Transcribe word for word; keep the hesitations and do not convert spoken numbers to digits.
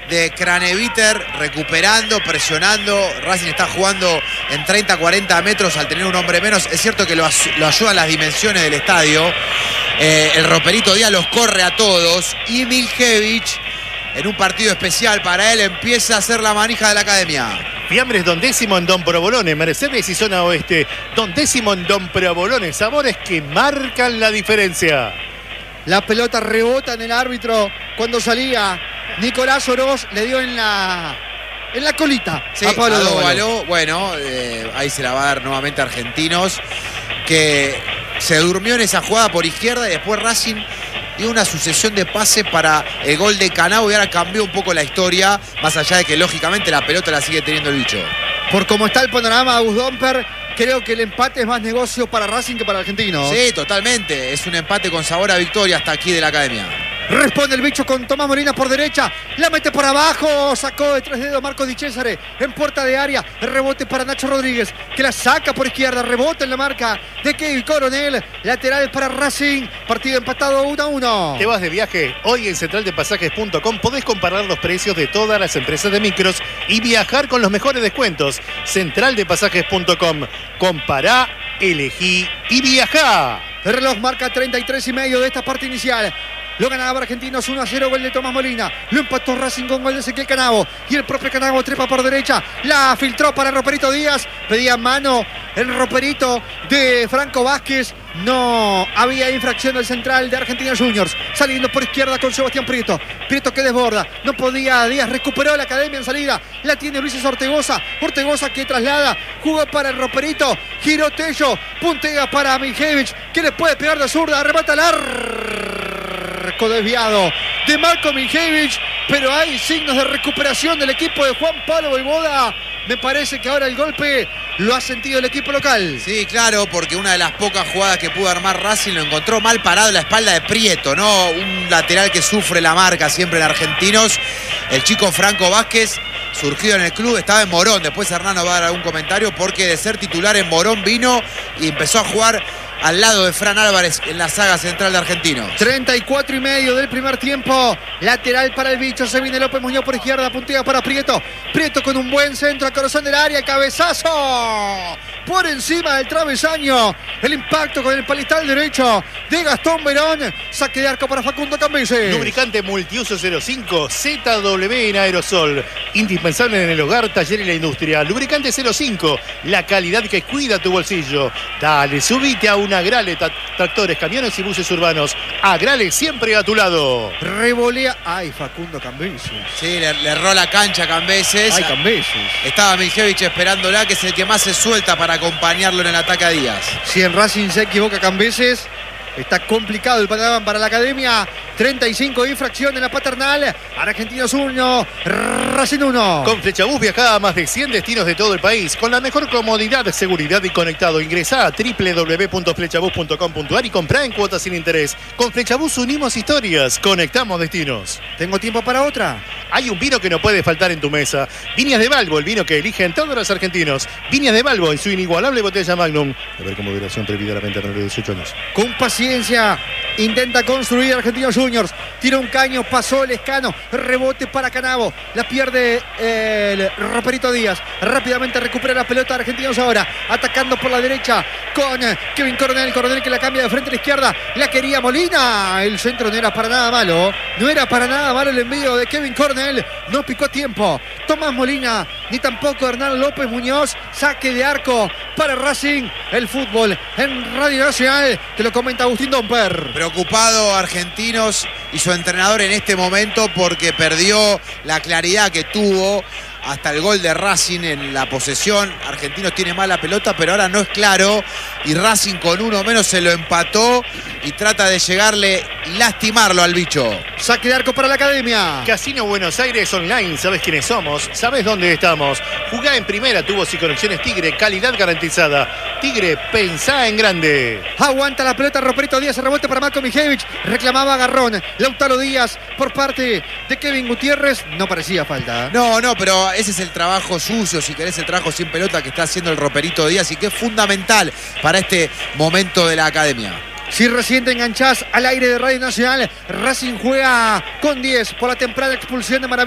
de Craneviter recuperando, presionando. Racing está jugando en treinta a cuarenta metros al tener un hombre menos. Es cierto que lo, lo ayudan las dimensiones del estadio. Eh, el Roperito Díaz los corre a todos. Y Miljevich, en un partido especial para él, empieza a hacer la manija de la academia. Fiambres Don Décimo en Don Provolone, Mercedes y Zona Oeste. Don Décimo en Don Provolone, sabores que marcan la diferencia. La pelota rebota en el árbitro cuando salía. Nicolás Oroz le dio en la en la colita sí, a Pablo Dóvalo. Bueno, eh, ahí se la va a dar nuevamente a Argentinos, que se durmió en esa jugada por izquierda y después Racing dio una sucesión de pases para el gol de Canavo y ahora cambió un poco la historia, más allá de que lógicamente la pelota la sigue teniendo el bicho. Por cómo está el panorama, Agus Domper, creo que el empate es más negocio para Racing que para Argentinos. Sí, totalmente. Es un empate con sabor a victoria hasta aquí de la academia. Responde el bicho con Tomás Molina por derecha. La mete por abajo. Sacó de tres dedos Marco Di Cesare en puerta de área. Rebote para Nacho Rodríguez, que la saca por izquierda. Rebote en la marca de Kevin Coronel. Lateral para Racing. Partido empatado uno a uno. ¿Te vas de viaje? Hoy en central de pasajes punto com podés comparar los precios de todas las empresas de micros y viajar con los mejores descuentos. central de pasajes punto com. Compará, elegí y viajá. El reloj marca treinta y tres y medio de esta parte inicial. Lo ganaba Argentinos uno a cero, gol de Tomás Molina. Lo empató Racing con gol de Ezequiel Canavo. Y el propio Canavo trepa por derecha. La filtró para Roperito Díaz. Pedía mano el Roperito de Franco Vázquez. No había infracción del central de Argentinos Juniors. Saliendo por izquierda con Sebastián Prieto. Prieto que desborda. No podía Díaz. Recuperó la academia en salida. La tiene Luis Ortegoza. Ortegoza que traslada. Jugó para el Roperito. Giró Tello. Puntea para Miljevich, que le puede pegar de zurda. Arrebata el arco desviado de Marco Miljevich. Pero hay signos de recuperación del equipo de Juan Pablo Voivoda. Me parece que ahora el golpe lo ha sentido el equipo local. Sí, claro, porque una de las pocas jugadas que pudo armar Racing lo encontró mal parado en la espalda de Prieto, ¿no? Un lateral que sufre la marca siempre en Argentinos. El chico Franco Vázquez, surgido en el club, estaba en Morón. Después Hernán nos va a dar algún comentario porque de ser titular en Morón vino y empezó a jugar al lado de Fran Álvarez en la saga central de Argentinos. treinta y cuatro y medio del primer tiempo. Lateral para el bicho. Se viene López Muñoz por izquierda. Puntea para Prieto. Prieto con un buen centro a corazón del área. Cabezazo por encima del travesaño. El impacto con el palistal derecho de Gastón Verón. Saque de arco para Facundo Cambeses. Lubricante multiuso cero cinco Z W en aerosol. Indispensable en el hogar, taller y la industria. Lubricante cero cinco. La calidad que cuida tu bolsillo. Dale, subite a un Agrale, tractores, camiones y buses urbanos. Agrale siempre a tu lado. Revolea. Ay, Facundo Cambeses. Sí, le, le erró la cancha a Cambeses. Ay, Cambeses. Estaba Miljevich esperándola, que es el que más se suelta para acompañarlo en el ataque a Díaz. Si en Racing se equivoca Cambeses, está complicado el panorama para la academia. treinta y cinco de infracción en la paternal. Argentinos uno, Racing uno. Con Flechabús viajá a más de cien destinos de todo el país con la mejor comodidad, seguridad y conectado. Ingresá a doble u doble u doble u punto flechabús punto com punto a r y comprá en cuotas sin interés. Con Flechabús unimos historias, conectamos destinos. ¿Tengo tiempo para otra? Hay un vino que no puede faltar en tu mesa. Viñas de Balbo, el vino que eligen todos los argentinos. Viñas de Balbo en su inigualable botella Magnum. A ver con moderación prohibida la venta de dieciocho años. Con paciencia intenta construir Argentinos Juniors. Tira un caño, pasó el escano. Rebote para Canavo. La pierde el Roperito Díaz. Rápidamente recupera la pelota Argentinos ahora. Atacando por la derecha con Kevin Coronel. Coronel que la cambia de frente a la izquierda. La quería Molina. El centro no era para nada malo. No era para nada malo el envío de Kevin Coronel. No picó a tiempo Tomás Molina, ni tampoco Hernán López Muñoz. Saque de arco para Racing. El fútbol en Radio Nacional. Te lo comenta Agustín Domper. Preocupado Argentinos y su entrenador en este momento porque perdió la claridad que tuvo hasta el gol de Racing en la posesión. Argentinos tiene mala pelota, pero ahora no es claro. Y Racing con uno menos se lo empató y trata de llegarle y lastimarlo al bicho. Saque de arco para la academia. Casino Buenos Aires Online. ¿Sabes quiénes somos? ¿Sabes dónde estamos? Jugá en primera, tubos y conexiones Tigre. Calidad garantizada. Tigre, pensá en grande. Aguanta la pelota Roperito Díaz. Rebote para Marco Miljevich. Reclamaba agarrón. Lautaro Díaz por parte de Kevin Gutiérrez. No parecía falta. No, no, pero ese es el trabajo sucio, si querés, el trabajo sin pelota que está haciendo el Roperito Díaz y que es fundamental para este momento de la academia. Si recién te enganchás al aire de Radio Nacional, Racing juega con diez por la temprana expulsión de Maravilla.